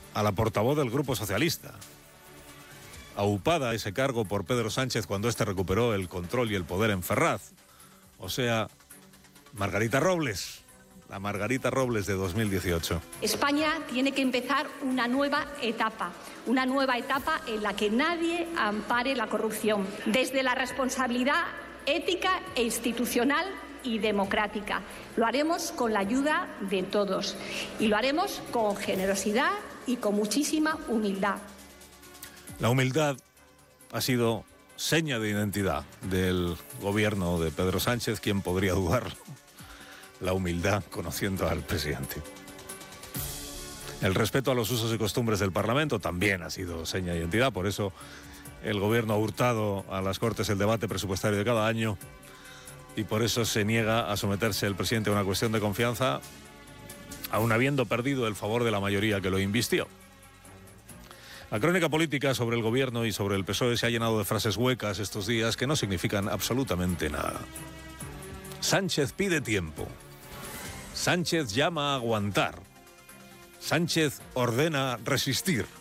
a la portavoz del Grupo Socialista, aupada a ese cargo por Pedro Sánchez cuando éste recuperó el control y el poder en Ferraz. O sea, Margarita Robles, la Margarita Robles de 2018. España tiene que empezar una nueva etapa en la que nadie ampare la corrupción, desde la responsabilidad ética e institucional y democrática. Lo haremos con la ayuda de todos y lo haremos con generosidad y con muchísima humildad. La humildad ha sido seña de identidad del gobierno de Pedro Sánchez. ¿Quién podría dudarlo? La humildad, conociendo al presidente. El respeto a los usos y costumbres del Parlamento también ha sido seña de identidad. Por eso el gobierno ha hurtado a las Cortes el debate presupuestario de cada año y por eso se niega a someterse el presidente a una cuestión de confianza, aun habiendo perdido el favor de la mayoría que lo invistió. La crónica política sobre el gobierno y sobre el PSOE se ha llenado de frases huecas estos días que no significan absolutamente nada. Sánchez pide tiempo. Sánchez llama a aguantar. Sánchez ordena resistir.